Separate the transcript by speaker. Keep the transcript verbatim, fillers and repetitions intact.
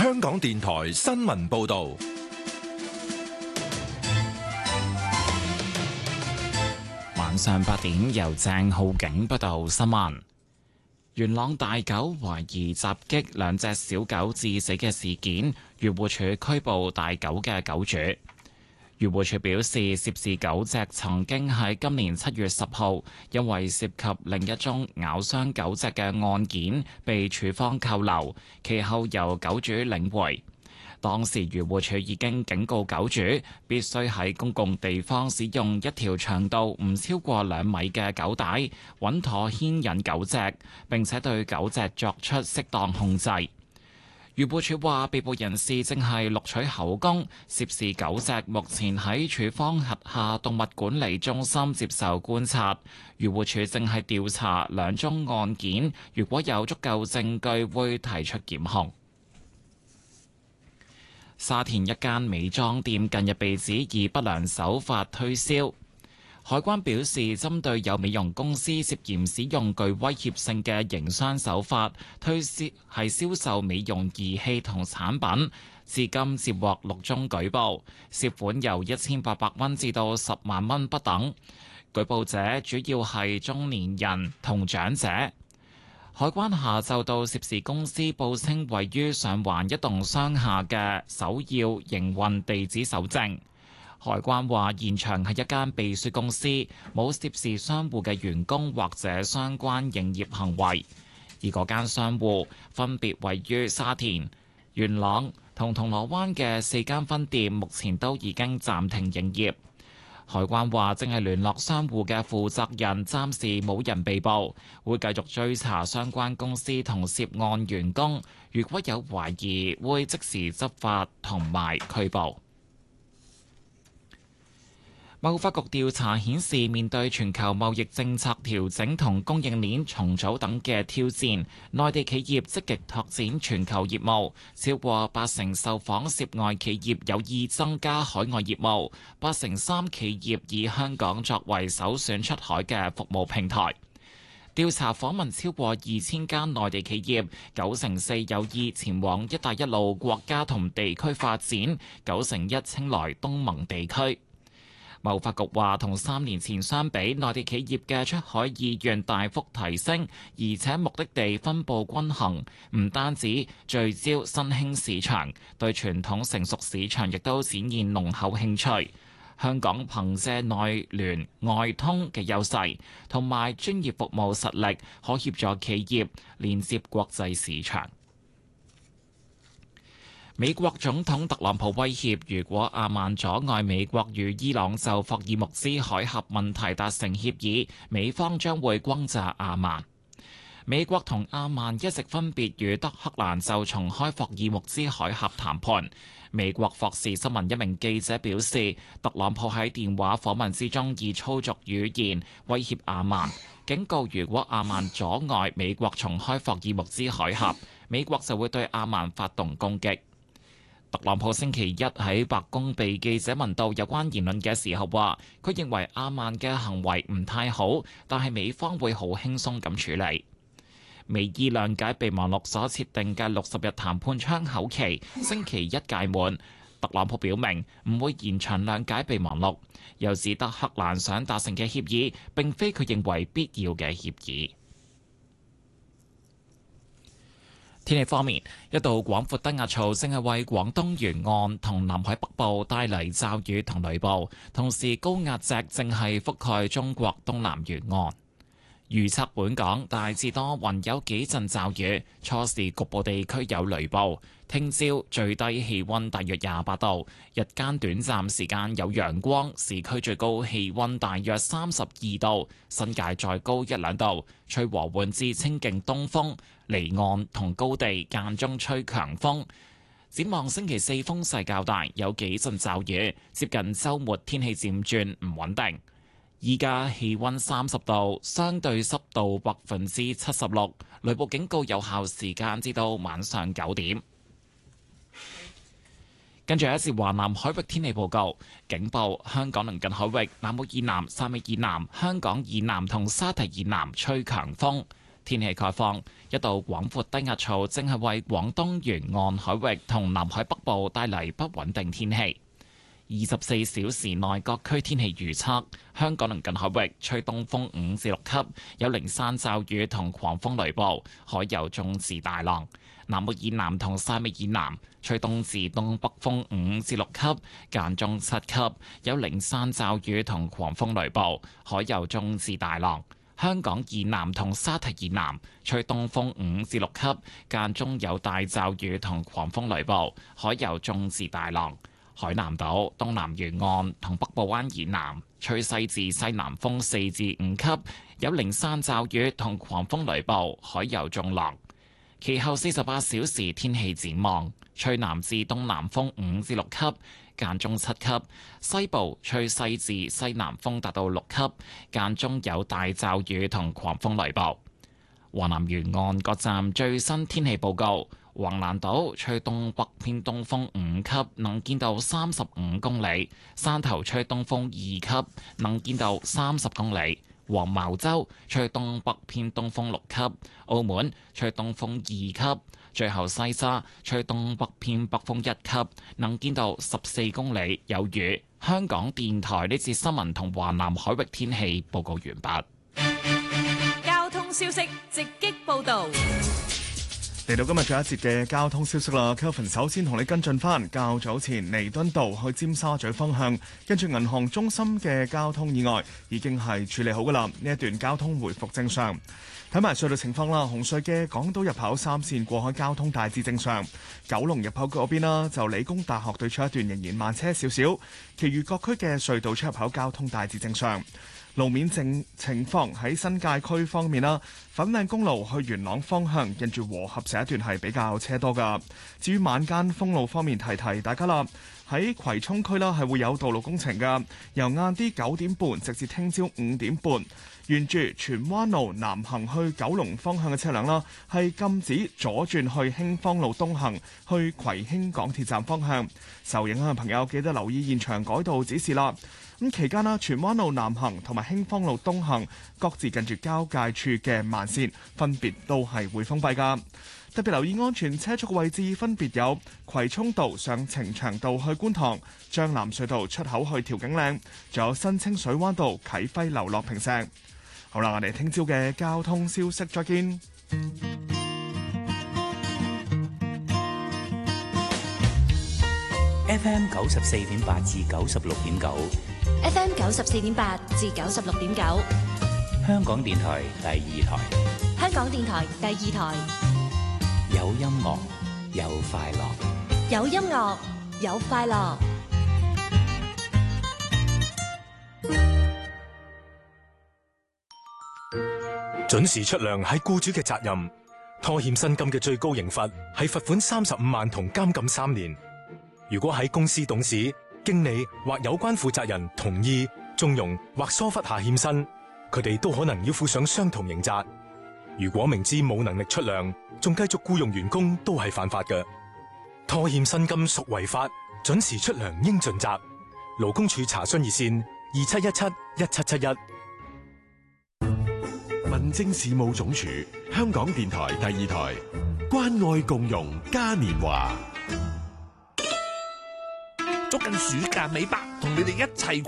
Speaker 1: 香港電台新聞報道。
Speaker 2: 晚上八點，由鄭浩景報道新聞。元朗大狗懷疑襲擊兩隻小狗致死嘅事件，漁護署拘捕大狗嘅狗主。漁護署表示，涉事狗隻曾經喺今年七月十號，因為涉及另一宗咬傷狗隻嘅案件，被署方扣留，其後由狗主領回。當時漁護署已經警告狗主，必須喺公共地方使用一條長度唔超過兩米嘅狗帶，穩妥牽引狗隻，並且對狗隻作出適當控制。漁護署話，被捕人士正係錄取口供，涉事狗隻目前喺署方轄下動物管理中心接受觀察。漁護署正係調查兩宗案件，如果有足夠證據，會提出檢控。沙田一間美妝店近日被指以不良手法推銷，海關表示，針對有美容公司涉嫌使用具威脅性嘅營商手法推銷係銷售美容儀器同產品，至今接獲六宗舉報，涉款由一千八百蚊至到十萬蚊不等。舉報者主要係中年人同長者。海關下晝到涉事公司報稱位於上環一棟商廈嘅首要營運地址搜證。海關話現場係一間秘書公司，冇涉事商戶嘅員工或者相關營業行為，而嗰間商戶分別位於沙田、元朗同銅鑼灣嘅四間分店，目前都已經暫停營業。海關話正係聯絡商戶嘅負責人，暫時冇人被捕，會繼續追查相關公司同涉案員工，如果有懷疑，會即時執法同埋拘捕。貿發局調查顯示，面對全球貿易政策調整同供應鏈重組等嘅挑戰，內地企業積極拓展全球業務，超過八成受訪涉外企業有意增加海外業務，八成三企業以香港作為首選出海嘅服務平台。調查訪問超過二千間內地企業，九成四有意前往一帶一路國家同地區發展，九成一青睞東盟地區。貿發局話，同三年前相比，內地企業嘅出海意願大幅提升，而且目的地分佈均衡，唔單止聚焦新興市場，對傳統成熟市場亦都展現濃厚興趣。香港憑借內聯外通嘅優勢，同埋專業服務實力，可協助企業連接國際市場。美國總統特朗普威脅，如果阿曼阻礙美國與伊朗就霍爾木茲海峽問題達成協議，美方將會轟炸阿曼。美國同阿曼一直分別與德黑蘭就重開霍爾木茲海峽談判。美國霍士新聞一名記者表示，特朗普喺電話訪問之中以粗俗語言威脅阿曼，警告如果阿曼阻礙美國重開霍爾木茲海峽，美國就會對阿曼發動攻擊。特朗普星期一喺白宮被記者問到有關言論嘅時候話，佢認為阿曼嘅行為唔太好，但係美方會好輕鬆咁處理。美伊諒解備忘錄所設定嘅六十日談判窗口期星期一屆滿，特朗普表明唔會延長諒解備忘錄，又指德黑蘭想達成嘅協議並非佢認為必要嘅協議。天氣方面，一道廣闊低壓槽正係為廣東沿岸同南海北部帶嚟驟雨同雷暴，同時高壓脊正係覆蓋中國東南沿岸。預測本港大致多雲，有幾陣驟雨，初時局部地區有雷暴。聽朝最低氣溫大約廿八度，日間短暫時間有陽光，市區最高氣溫大約三十二度，新界再高一兩度，吹和緩至清勁東風，離岸同高地間中吹強風。展望星期四風勢較大，有幾陣驟雨，接近週末天氣漸轉唔穩定。依家氣溫三十度，相對濕度百分之七十六，雷暴警告有效時間至到晚上九點。跟住一節華南海域天氣報告，警報：香港鄰近海域、南澳以南、汕尾以南、香港以南同沙堤以南吹強風。 天氣概況，一道廣闊低壓槽正係為廣東沿岸海域同南海北部帶嚟不穩定天氣。二十四小時內各區天氣預測：香港鄰近海域吹東風五至六級，有零散驟雨同狂風雷暴，海有中至大浪。南澳以南同汕尾以南吹東至東北風五至六級，間中七級，有零散驟雨同狂風雷暴，海有中至大浪。香港以南同沙堤以南吹東風五至六級，間中有大驟雨同狂風雷暴，海有中至大浪。海南島東南沿岸同北部灣以南吹西至西南風四至五級，有零散驟雨同狂風雷暴，海有中浪。其後四十八小時天氣展望，吹南至東南風五至六級，間中七級；西部吹西至西南風達到六級，間中有大驟雨同狂風雷暴。華南沿岸各站最新天氣報告。橫瀾島吹東北偏東風五級，能見度三十五公里；汕頭吹東風二級，能見度三十公里；黃茅洲吹東北偏東風六級；澳門吹東風二級；最後西沙吹東北偏北風一級，能見度十四公里，有雨。香港電台呢節新聞同華南海域天氣報告完畢。
Speaker 3: 交通消息直擊報導。
Speaker 4: 嚟到今日最後一節嘅交通消息啦 ，Kelvin 首先同你跟進翻較早前彌敦道去尖沙咀方向，跟住銀行中心嘅交通意外已經係處理好噶啦，呢一段交通回復正常。睇埋隧道情況啦，紅隧嘅港島入口三線過海交通大致正常，九龍入口嗰邊啦，就理工大學對出一段仍然慢車少少，其餘各區嘅隧道出入口交通大致正常。路面正情況喺新界區方面啦，粉嶺公路去元朗方向，近住和合石一段係比較車多噶。至於晚間封路方面，提提大家啦，喺葵涌區啦係會有道路工程噶，由晏啲九點半直至聽朝五點半，沿住荃灣路南行去九龍方向嘅車輛啦，係禁止左轉去興芳路東行去葵興港鐵站方向。受影響嘅朋友記得留意現場改道指示啦。咁期間啦，荃灣路南行同埋興芳路東行各自近住交界處嘅慢線分別都係會封閉㗎。特別留意安全車速嘅位置分別有葵涌道上呈祥道去觀塘、將藍隧道出口去調景嶺，仲有新清水灣道啟輝樓落坪石。好啦，我哋聽朝嘅交通消息再見。
Speaker 5: F M 九十四點八至九十六點九
Speaker 6: ，F M 九十四點八至九十六點九，
Speaker 5: 香港電台第二台，
Speaker 6: 香港電台第二台，
Speaker 5: 有音樂有快樂，
Speaker 6: 有音樂有快樂。
Speaker 7: 準時出糧係僱主嘅責任，拖欠薪金嘅最高刑罰係罰款三十五萬同監禁三年。如果喺公司董事、經理或有關負責人同意、縱容或疏忽下欠薪，佢哋都可能要負上相同刑責。如果明知冇能力出糧，仲繼續僱用員工，都係犯法嘅。拖欠薪金屬違法，準時出糧應盡責。勞工處查詢熱線二七一七一七七一。
Speaker 8: 民政事務總署，香港電台第二台，關愛共融嘉年華。
Speaker 9: 捉緊暑假尾巴，同你哋一齊